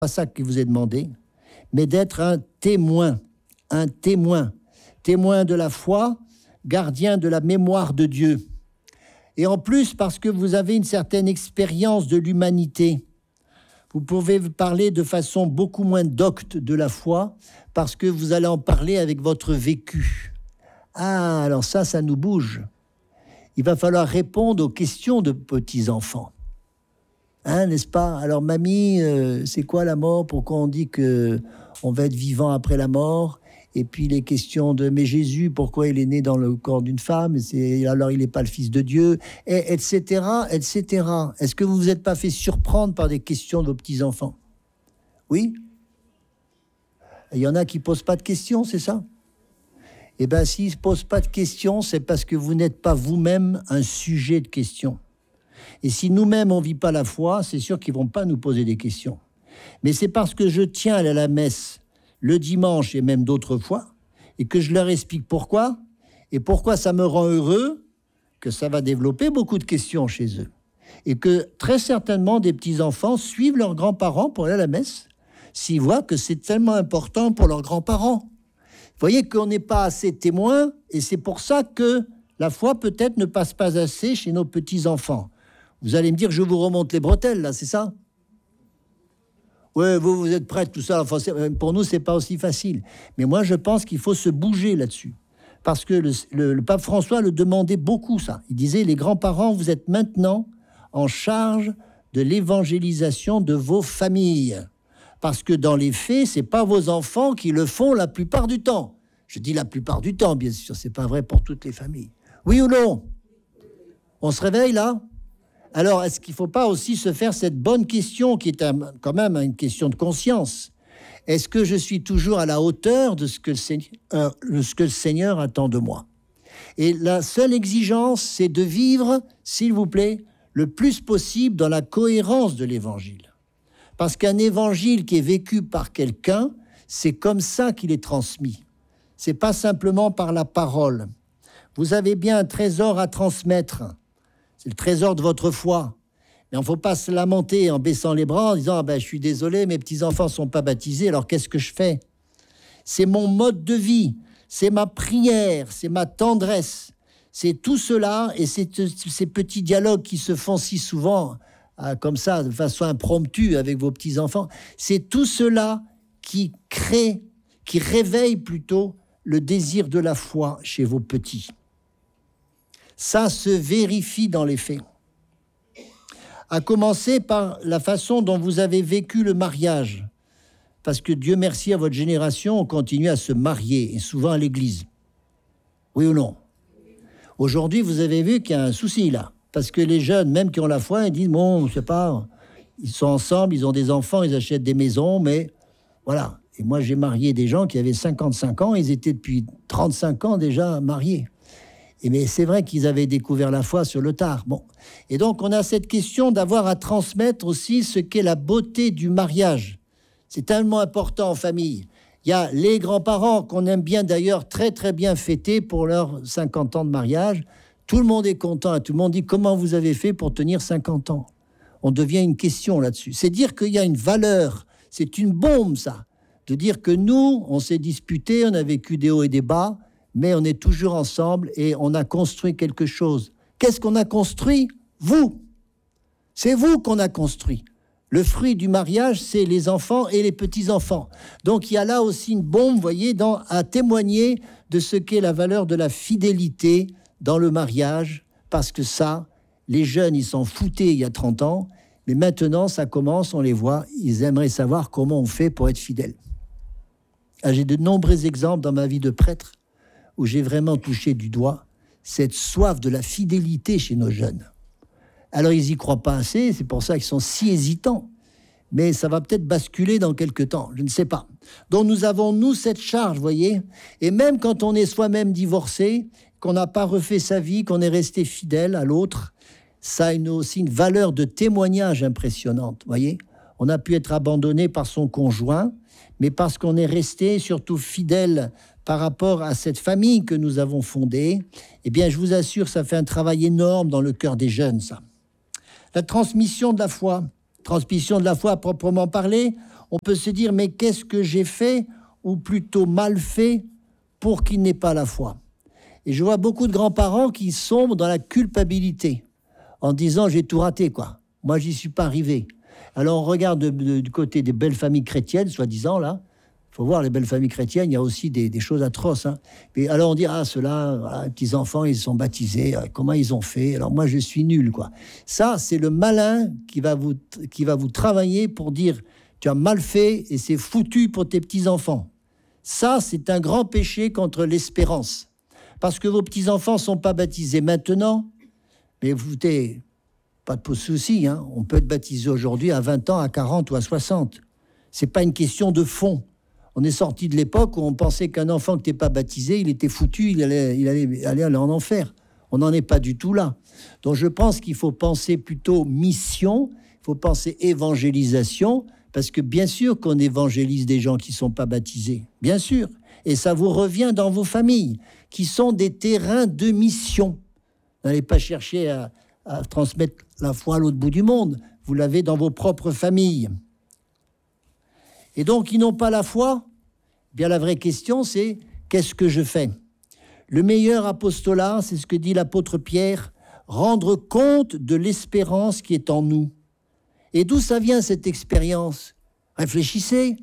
pas ça qui vous est demandé, mais d'être un témoin de la foi, gardien de la mémoire de Dieu. Et en plus, parce que vous avez une certaine expérience de l'humanité, vous pouvez parler de façon beaucoup moins docte de la foi, parce que vous allez en parler avec votre vécu. Ah, alors ça nous bouge. Il va falloir répondre aux questions de petits-enfants. Hein, n'est-ce pas? Alors, mamie, c'est quoi la mort? Pourquoi on dit qu'on va être vivant après la mort? Et puis les questions de mais Jésus, pourquoi il est né dans le corps d'une femme? Alors il n'est pas le Fils de Dieu, etc., etc. Est-ce que vous vous êtes pas fait surprendre par des questions de vos petits-enfants? Oui? Il y en a qui posent pas de questions, c'est ça? Eh bien, s'ils ne posent pas de questions, c'est parce que vous n'êtes pas vous-même un sujet de questions. Et si nous-mêmes, on ne vit pas la foi, c'est sûr qu'ils ne vont pas nous poser des questions. Mais c'est parce que je tiens à la messe le dimanche et même d'autres fois, et que je leur explique pourquoi, et pourquoi ça me rend heureux, que ça va développer beaucoup de questions chez eux. Et que très certainement des petits-enfants suivent leurs grands-parents pour aller à la messe, s'ils voient que c'est tellement important pour leurs grands-parents. Vous voyez qu'on n'est pas assez témoins, et c'est pour ça que la foi peut-être ne passe pas assez chez nos petits-enfants. Vous allez me dire, je vous remonte les bretelles, là, c'est ça? Oui, vous êtes prêts, tout ça. Enfin, pour nous, c'est pas aussi facile. Mais moi, je pense qu'il faut se bouger là-dessus. Parce que le pape François le demandait beaucoup, ça. Il disait, les grands-parents, vous êtes maintenant en charge de l'évangélisation de vos familles. Parce que dans les faits, c'est pas vos enfants qui le font la plupart du temps. Je dis la plupart du temps, bien sûr. C'est pas vrai pour toutes les familles. Oui ou non? On se réveille, là? Alors, est-ce qu'il ne faut pas aussi se faire cette bonne question qui est quand même une question de conscience? Est-ce que je suis toujours à la hauteur de ce que le Seigneur attend de moi? Et la seule exigence, c'est de vivre, s'il vous plaît, le plus possible dans la cohérence de l'Évangile. Parce qu'un Évangile qui est vécu par quelqu'un, c'est comme ça qu'il est transmis. C'est pas simplement par la parole. Vous avez bien un trésor à transmettre. C'est le trésor de votre foi. Mais il ne faut pas se lamenter en baissant les bras, en disant je suis désolé, mes petits-enfants ne sont pas baptisés, alors qu'est-ce que je fais? C'est mon mode de vie, c'est ma prière, c'est ma tendresse. C'est tout cela et c'est ces petits dialogues qui se font si souvent, comme ça, de façon impromptue avec vos petits-enfants. C'est tout cela qui crée, qui réveille plutôt le désir de la foi chez vos petits. Ça se vérifie dans les faits. À commencer par la façon dont vous avez vécu le mariage. Parce que Dieu merci à votre génération, on continue à se marier, et souvent à l'église. Oui ou non? Aujourd'hui, vous avez vu qu'il y a un souci là. Parce que les jeunes, même qui ont la foi, ils disent, bon, je sais pas, ils sont ensemble, ils ont des enfants, ils achètent des maisons, mais voilà. Et moi, j'ai marié des gens qui avaient 55 ans, ils étaient depuis 35 ans déjà mariés. Mais c'est vrai qu'ils avaient découvert la foi sur le tard. Bon. Et donc, on a cette question d'avoir à transmettre aussi ce qu'est la beauté du mariage. C'est tellement important en famille. Il y a les grands-parents qu'on aime bien d'ailleurs très très bien fêter pour leurs 50 ans de mariage. Tout le monde est content et tout le monde dit comment vous avez fait pour tenir 50 ans. On devient une question là-dessus. C'est dire qu'il y a une valeur. C'est une bombe, ça. De dire que nous, on s'est disputés, on a vécu des hauts et des bas, mais on est toujours ensemble et on a construit quelque chose. Qu'est-ce qu'on a construit? Vous. C'est vous qu'on a construit. Le fruit du mariage, c'est les enfants et les petits-enfants. Donc il y a là aussi une bombe, vous voyez, à témoigner de ce qu'est la valeur de la fidélité dans le mariage, parce que ça, les jeunes, ils s'en foutaient il y a 30 ans, mais maintenant, ça commence, on les voit, ils aimeraient savoir comment on fait pour être fidèle. J'ai de nombreux exemples dans ma vie de prêtre où j'ai vraiment touché du doigt cette soif de la fidélité chez nos jeunes. Alors, ils n'y croient pas assez, c'est pour ça qu'ils sont si hésitants. Mais ça va peut-être basculer dans quelques temps, je ne sais pas. Donc, nous avons, nous, cette charge, vous voyez. Et même quand on est soi-même divorcé, qu'on n'a pas refait sa vie, qu'on est resté fidèle à l'autre, ça a aussi une valeur de témoignage impressionnante, vous voyez. On a pu être abandonné par son conjoint, mais parce qu'on est resté surtout fidèle par rapport à cette famille que nous avons fondée, eh bien, je vous assure, ça fait un travail énorme dans le cœur des jeunes, ça. La transmission de la foi à proprement parler, on peut se dire, mais qu'est-ce que j'ai fait, ou plutôt mal fait, pour qu'il n'ait pas la foi? Et je vois beaucoup de grands-parents qui sombrent dans la culpabilité, en disant, j'ai tout raté, quoi. Moi, j'y suis pas arrivé. Alors, on regarde du côté des belles familles chrétiennes, soi-disant, là. Il faut voir, les belles familles chrétiennes, il y a aussi des choses atroces. Hein. Et alors, on dit, ah, ceux-là, voilà, les petits-enfants, ils sont baptisés, comment ils ont fait? Alors, moi, je suis nul, quoi. Ça, c'est le malin qui va vous travailler pour dire, tu as mal fait et c'est foutu pour tes petits-enfants. Ça, c'est un grand péché contre l'espérance. Parce que vos petits-enfants ne sont pas baptisés maintenant, mais vous écoutez, pas de souci, hein. On peut être baptisé aujourd'hui à 20 ans, à 40 ou à 60. C'est pas une question de fond. On est sorti de l'époque où on pensait qu'un enfant qui n'était pas baptisé, il était foutu, il allait aller en enfer. On n'en est pas du tout là. Donc je pense qu'il faut penser plutôt mission, il faut penser évangélisation, parce que bien sûr qu'on évangélise des gens qui ne sont pas baptisés, bien sûr. Et ça vous revient dans vos familles, qui sont des terrains de mission. Vous n'allez pas chercher à transmettre la foi à l'autre bout du monde, vous l'avez dans vos propres familles. Et donc, ils n'ont pas la foi. Bien, la vraie question, c'est qu'est-ce que je fais? Le meilleur apostolat, c'est ce que dit l'apôtre Pierre, rendre compte de l'espérance qui est en nous. Et d'où ça vient cette expérience? Réfléchissez.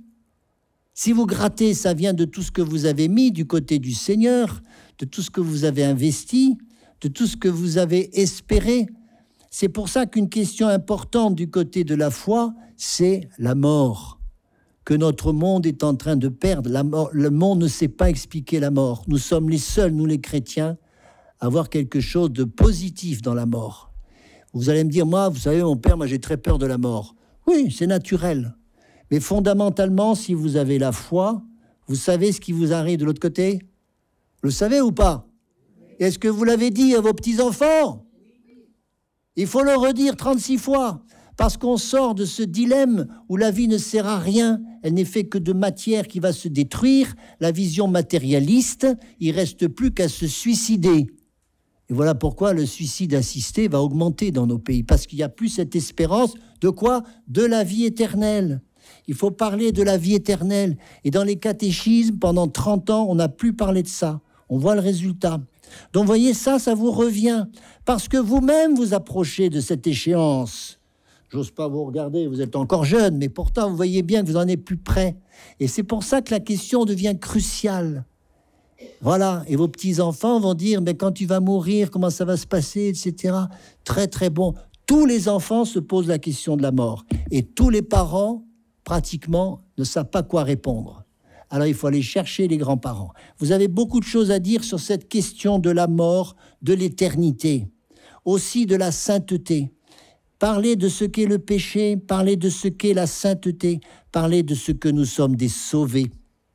Si vous grattez, ça vient de tout ce que vous avez mis du côté du Seigneur, de tout ce que vous avez investi, de tout ce que vous avez espéré. C'est pour ça qu'une question importante du côté de la foi, c'est la mort. Que notre monde est en train de perdre. La mort, le monde ne sait pas expliquer la mort. Nous sommes les seuls, nous les chrétiens, à avoir quelque chose de positif dans la mort. Vous allez me dire, moi, vous savez, mon père, moi j'ai très peur de la mort. Oui, c'est naturel. Mais fondamentalement, si vous avez la foi, vous savez ce qui vous arrive de l'autre côté? Vous le savez ou pas? Est-ce que vous l'avez dit à vos petits-enfants? Il faut le redire 36 fois. Parce qu'on sort de ce dilemme où la vie ne sert à rien, elle n'est faite que de matière qui va se détruire, la vision matérialiste, il ne reste plus qu'à se suicider. Et voilà pourquoi le suicide assisté va augmenter dans nos pays, parce qu'il n'y a plus cette espérance de quoi? De la vie éternelle. Il faut parler de la vie éternelle. Et dans les catéchismes, pendant 30 ans, on n'a plus parlé de ça. On voit le résultat. Donc, vous voyez, ça vous revient. Parce que vous-même vous approchez de cette échéance. J'ose pas vous regarder, vous êtes encore jeune, mais pourtant, vous voyez bien que vous en êtes plus près. Et c'est pour ça que la question devient cruciale. Voilà, et vos petits-enfants vont dire, mais quand tu vas mourir, comment ça va se passer, etc. Très, très bon. Tous les enfants se posent la question de la mort. Et tous les parents, pratiquement, ne savent pas quoi répondre. Alors, il faut aller chercher les grands-parents. Vous avez beaucoup de choses à dire sur cette question de la mort, de l'éternité, aussi de la sainteté. Parler de ce qu'est le péché, parler de ce qu'est la sainteté, parler de ce que nous sommes des sauvés.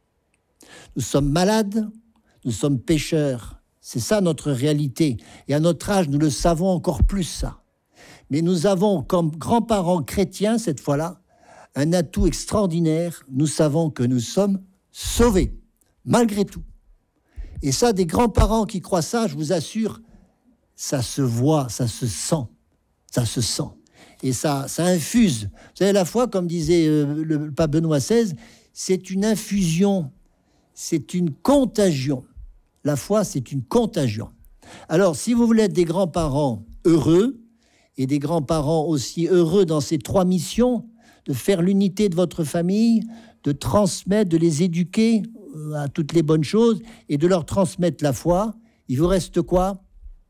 Nous sommes malades, nous sommes pécheurs. C'est ça notre réalité. Et à notre âge, nous le savons encore plus, ça. Mais nous avons, comme grands-parents chrétiens, cette fois-là, un atout extraordinaire. Nous savons que nous sommes sauvés, malgré tout. Et ça, des grands-parents qui croient ça, je vous assure, ça se voit, ça se sent. Ça se sent. Et ça infuse. Vous savez, la foi, comme disait le pape Benoît XVI, c'est une infusion, c'est une contagion. La foi, c'est une contagion. Alors, si vous voulez être des grands-parents heureux, et des grands-parents aussi heureux dans ces 3 missions, de faire l'unité de votre famille, de transmettre, de les éduquer à toutes les bonnes choses, et de leur transmettre la foi, il vous reste quoi?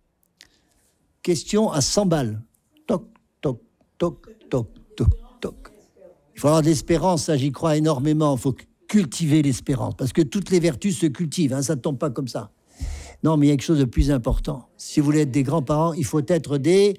Question à 100 balles. Toc, toc, toc, toc, toc, toc. Il faut avoir de l'espérance, ça j'y crois énormément. Il faut cultiver l'espérance, parce que toutes les vertus se cultivent, hein, ça ne tombe pas comme ça. Non, mais il y a quelque chose de plus important. Si vous voulez être des grands-parents, il faut être des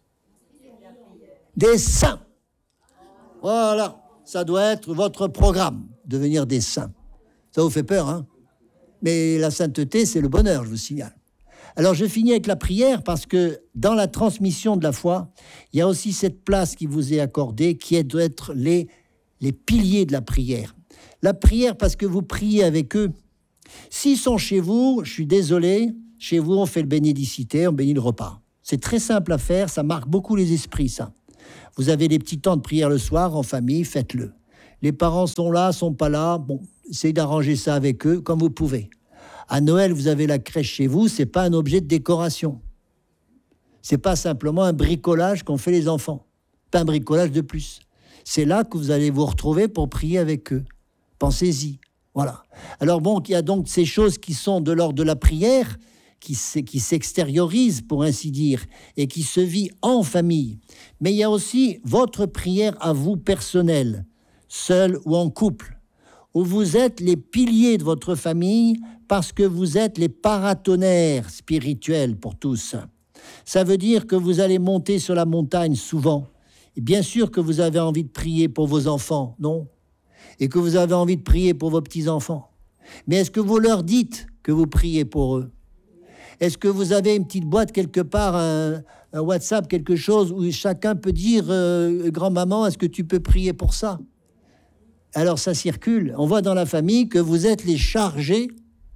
saints. Voilà, ça doit être votre programme, devenir des saints. Ça vous fait peur, hein? Mais la sainteté, c'est le bonheur, je vous signale. Alors, je finis avec la prière parce que dans la transmission de la foi, il y a aussi cette place qui vous est accordée, qui est d'être les piliers de la prière. La prière parce que vous priez avec eux. S'ils sont chez vous, je suis désolé, chez vous, on fait le bénédicité, on bénit le repas. C'est très simple à faire, ça marque beaucoup les esprits, ça. Vous avez les petits temps de prière le soir, en famille, faites-le. Les parents sont là, sont pas là. Bon, essayez d'arranger ça avec eux comme vous pouvez. À Noël, vous avez la crèche chez vous, c'est pas un objet de décoration. C'est pas simplement un bricolage qu'ont fait les enfants. Pas un bricolage de plus. C'est là que vous allez vous retrouver pour prier avec eux. Pensez-y. Voilà. Alors bon, il y a donc ces choses qui sont de l'ordre de la prière, qui s'extériorisent, pour ainsi dire, et qui se vit en famille. Mais il y a aussi votre prière à vous personnelle, seul ou en couple, où vous êtes les piliers de votre famille parce que vous êtes les paratonnerres spirituels pour tous. Ça veut dire que vous allez monter sur la montagne souvent. Et bien sûr que vous avez envie de prier pour vos enfants, non? Et que vous avez envie de prier pour vos petits-enfants. Mais est-ce que vous leur dites que vous priez pour eux? Est-ce que vous avez une petite boîte quelque part, un WhatsApp, quelque chose où chacun peut dire grand-maman, est-ce que tu peux prier pour ça? Alors ça circule. On voit dans la famille que vous êtes les chargés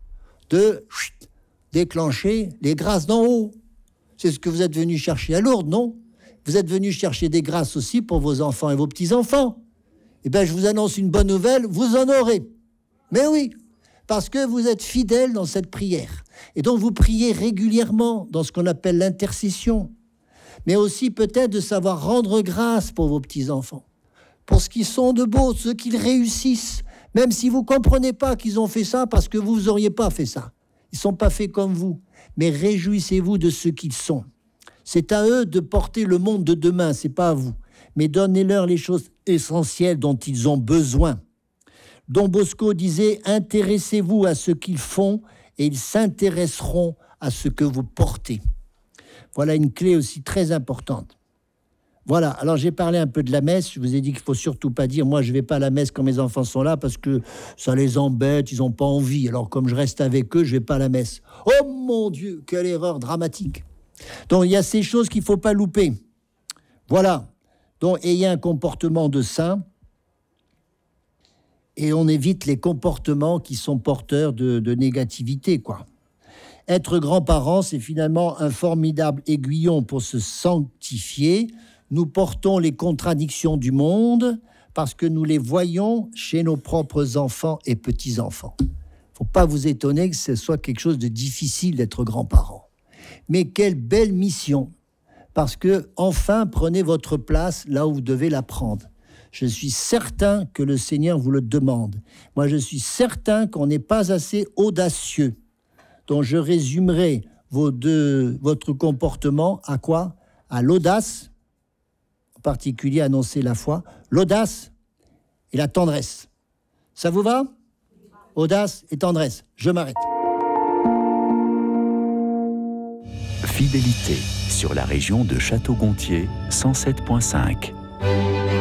de déclencher les grâces d'en haut. C'est ce que vous êtes venus chercher à Lourdes, non? Vous êtes venus chercher des grâces aussi pour vos enfants et vos petits-enfants. Eh bien, je vous annonce une bonne nouvelle, vous en aurez. Mais oui, parce que vous êtes fidèles dans cette prière. Et donc, vous priez régulièrement dans ce qu'on appelle l'intercession. Mais aussi peut-être de savoir rendre grâce pour vos petits-enfants. Pour ce qu'ils sont de beaux, ce qu'ils réussissent. Même si vous ne comprenez pas qu'ils ont fait ça parce que vous n'auriez pas fait ça. Ils ne sont pas faits comme vous. Mais réjouissez-vous de ce qu'ils sont. C'est à eux de porter le monde de demain, ce n'est pas à vous. Mais donnez-leur les choses essentielles dont ils ont besoin. Don Bosco disait « Intéressez-vous à ce qu'ils font et ils s'intéresseront à ce que vous portez. » Voilà une clé aussi très importante. Voilà, alors j'ai parlé un peu de la messe. Je vous ai dit qu'il ne faut surtout pas dire « Moi, je ne vais pas à la messe quand mes enfants sont là parce que ça les embête, ils n'ont pas envie. Alors comme je reste avec eux, je ne vais pas à la messe. » Oh mon Dieu, quelle erreur dramatique. Donc il y a ces choses qu'il ne faut pas louper. Voilà. Donc ayez un comportement de saint et on évite les comportements qui sont porteurs de négativité, quoi. Être grand-parent, c'est finalement un formidable aiguillon pour se sanctifier. Nous portons les contradictions du monde parce que nous les voyons chez nos propres enfants et petits-enfants. Il ne faut pas vous étonner que ce soit quelque chose de difficile d'être grand-parent. Mais quelle belle mission! Parce que, enfin, prenez votre place là où vous devez la prendre. Je suis certain que le Seigneur vous le demande. Moi, je suis certain qu'on n'est pas assez audacieux. Donc, je résumerai votre comportement à quoi? À l'audace, en particulier annoncer la foi, l'audace et la tendresse. Ça vous va? Audace et tendresse. Je m'arrête. Fidélité sur la région de Château-Gontier 107.5.